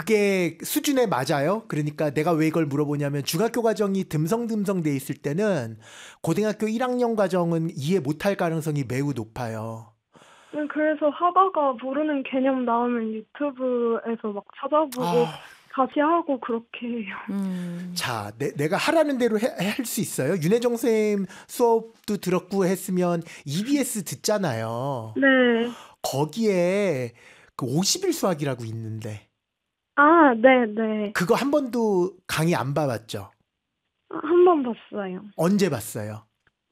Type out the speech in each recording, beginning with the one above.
그게 수준에 맞아요. 그러니까 내가 왜 이걸 물어보냐면 중학교 과정이 듬성듬성 돼 있을 때는 고등학교 1학년 과정은 이해 못할 가능성이 매우 높아요. 그래서 하다가 모르는 개념 나오면 유튜브에서 막 찾아보고 다시 하고 그렇게 해요. 자, 내가 하라는 대로 할 수 있어요. 윤혜정 선생님 수업도 들었고 했으면 EBS 듣잖아요. 네. 거기에 그 50일 수학이라고 있는데 네네. 그거 한 번도 강의 안 봐봤죠? 한 번 봤어요. 언제 봤어요?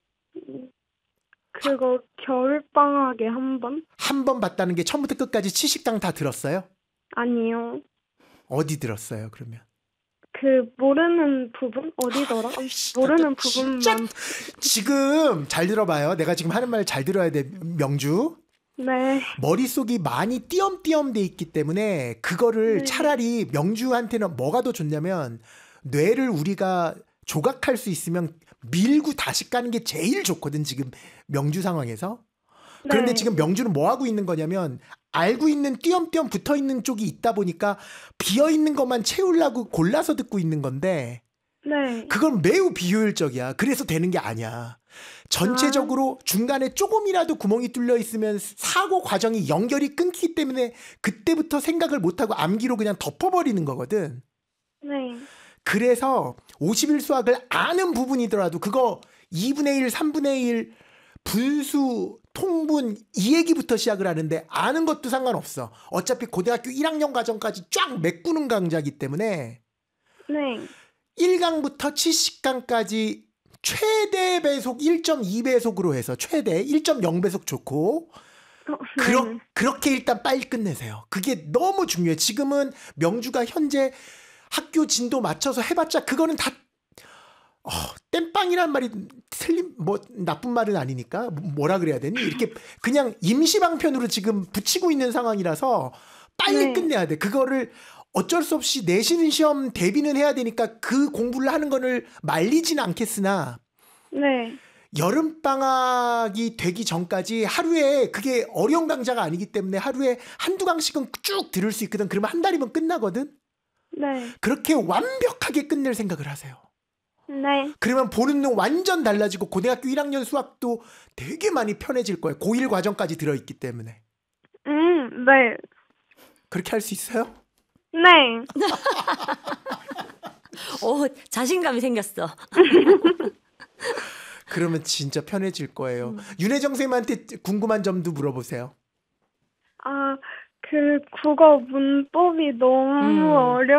그거 겨울방학에 한 번? 한 번 봤다는 게 처음부터 끝까지 치식당 다 들었어요? 아니요. 어디 들었어요, 그러면? 그 모르는 부분? 어디더라? 모르는 부분만. 지금 잘 들어봐요. 내가 지금 하는 말 잘 들어야 돼, 명주. 네. 머릿속이 많이 띄엄띄엄 돼 있기 때문에 그거를 네. 차라리 명주한테는 뭐가 더 좋냐면 뇌를 우리가 조각할 수 있으면 밀고 다시 까는 게 제일 좋거든, 지금 명주 상황에서. 그런데 네. 지금 명주는 뭐 하고 있는 거냐면 알고 있는 띄엄띄엄 붙어 있는 쪽이 있다 보니까 비어 있는 것만 채우려고 골라서 듣고 있는 건데 네. 그건 매우 비효율적이야. 그래서 되는 게 아니야. 전체적으로 중간에 조금이라도 구멍이 뚫려 있으면 사고 과정이 연결이 끊기기 때문에 그때부터 생각을 못하고 암기로 그냥 덮어버리는 거거든. 네. 그래서 50일 수학을 아는 부분이더라도 그거 2분의 1, 3분의 1 분수, 통분 이 얘기부터 시작을 하는데 아는 것도 상관없어. 어차피 고등학교 1학년 과정까지 쫙 메꾸는 강좌이기 때문에 네. 1강부터 70강까지 최대 배속 1.2배속으로 해서 최대 1.0배속 좋고 네. 그렇게 일단 빨리 끝내세요. 그게 너무 중요해요. 지금은 명주가 현재 학교 진도 맞춰서 해봤자 그거는 다 땜빵이란 말이 나쁜 말은 아니니까 뭐라 그래야 되니? 이렇게 그냥 임시방편으로 지금 붙이고 있는 상황이라서 빨리 네. 끝내야 돼. 그거를 어쩔 수 없이 내신 시험 대비는 해야 되니까 그 공부를 하는 거를 말리지는 않겠으나 네. 여름방학이 되기 전까지 하루에 그게 어려운 강좌가 아니기 때문에 하루에 한두 강씩은 쭉 들을 수 있거든. 그러면 한 달이면 끝나거든. 네. 그렇게 완벽하게 끝낼 생각을 하세요. 네. 그러면 보는 눈 완전 달라지고 고등학교 1학년 수학도 되게 많이 편해질 거예요. 고1 과정까지 들어있기 때문에. 네. 그렇게 할 수 있어요? 네. 자신감이 생겼어. 그러면 진짜 편해질 거예요. 윤혜정 선생님한테 궁금한 점도 물어보세요. 그 국어 문법이 너무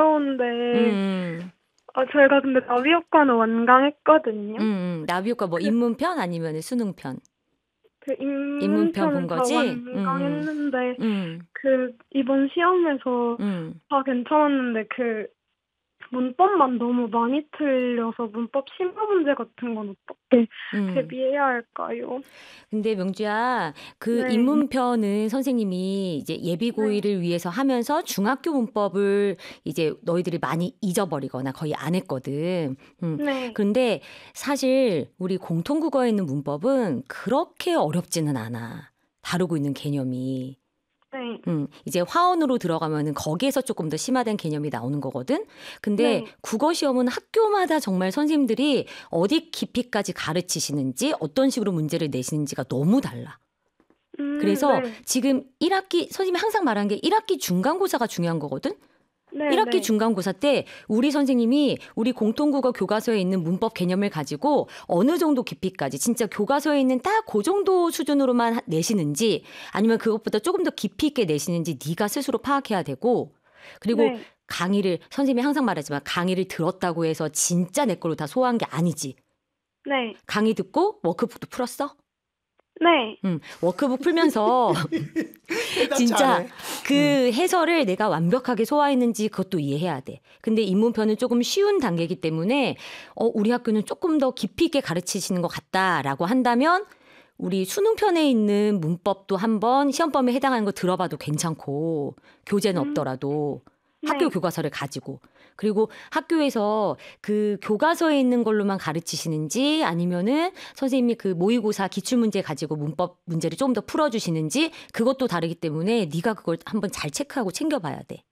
어려운데 저희가 근데 나비효과는 완강했거든요. 나비효과 뭐 인문편 아니면 수능편? 그 인문편 본 인문편은 다 거지? 완강했는데 그 이번 시험에서 다 괜찮았는데 그 문법만 너무 많이 틀려서 문법 심화 문제 같은 건 어떻게 대비해야 할까요? 근데 명주야, 그 네. 인문편은 선생님이 이제 예비고일을 위해서 하면서 중학교 문법을 이제 너희들이 많이 잊어버리거나 거의 안 했거든. 네. 그런데 사실 우리 공통국어에 있는 문법은 그렇게 어렵지는 않아. 다루고 있는 개념이. 네. 이제 화원으로 들어가면은 거기에서 조금 더 심화된 개념이 나오는 거거든. 근데 네. 국어 시험은 학교마다 정말 선생님들이 어디 깊이까지 가르치시는지 어떤 식으로 문제를 내시는지가 너무 달라. 그래서 네. 지금 1학기 선생님이 항상 말하는 게 1학기 중간고사가 중요한 거거든. 네. 1학기 네. 중간고사 때 우리 선생님이 우리 공통국어 교과서에 있는 문법 개념을 가지고 어느 정도 깊이까지 진짜 교과서에 있는 딱 그 정도 수준으로만 내시는지 아니면 그것보다 조금 더 깊이 있게 내시는지 네가 스스로 파악해야 되고 그리고 네. 강의를 선생님이 항상 말하지만 강의를 들었다고 해서 진짜 내 걸로 다 소화한 게 아니지. 네. 강의 듣고 워크북도 풀었어? 네. 워크북 풀면서 진짜 잘해. 그 해설을 내가 완벽하게 소화했는지 그것도 이해해야 돼. 근데 인문편은 조금 쉬운 단계이기 때문에 우리 학교는 조금 더 깊이 있게 가르치시는 것 같다라고 한다면 우리 수능편에 있는 문법도 한번 시험범위에 해당하는 거 들어봐도 괜찮고 교재는 없더라도 학교 네. 교과서를 가지고 그리고 학교에서 그 교과서에 있는 걸로만 가르치시는지 아니면은 선생님이 그 모의고사 기출문제 가지고 문법 문제를 좀 더 풀어주시는지 그것도 다르기 때문에 네가 그걸 한번 잘 체크하고 챙겨봐야 돼.